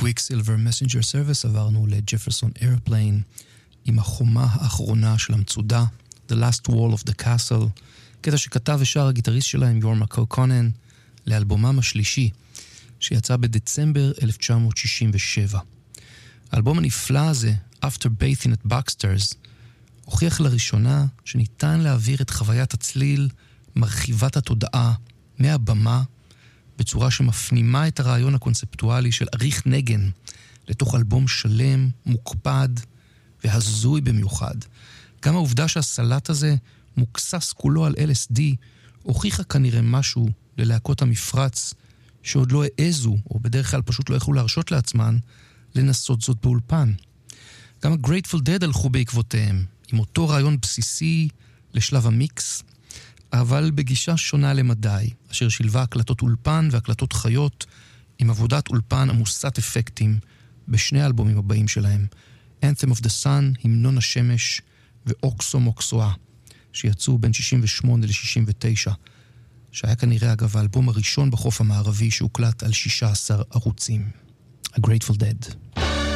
Quicksilver Messenger Service עברנו לג'פרסון איירפליין עם החומה האחרונה של המצודה, The Last Wall of the Castle, קטע שכתב ושר הגיטריסט שלהם יורם קוקונן לאלבומם השלישי שיצא בדצמבר 1967. האלבום הנפלא הזה, After Bathing at Baxter's, הוכיח לראשונה שניתן להעביר את חוויית הצליל מרחיבת התודעה מהבמה בצורה שמפנימה את הרעיון הקונספטואלי של עריך נגן לתוך אלבום שלם, מוקפד והזוי במיוחד. גם העובדה שהסלט הזה מוקסס כולו על LSD הוכיחה כנראה משהו ללהקות המפרץ שעוד לא העזו, או בדרך כלל פשוט לא יכלו להרשות לעצמן, לנסות זאת באולפן. גם ה-Grateful Dead הלכו בעקבותיהם, עם אותו רעיון בסיסי לשלב המיקס, אבל בגישה שונה למדי, אשר שילבה הקלטות אולפן והקלטות חיות, עם עבודת אולפן עמוסת אפקטים בשני האלבומים הבאים שלהם, Anthem of the Sun, המנון השמש, ואוקסו מוקסואה, שיצאו בין 68 ל-69, שהיה כנראה אגב האלבום הראשון בחוף המערבי שהוקלט על 16 ערוצים. A Grateful Dead.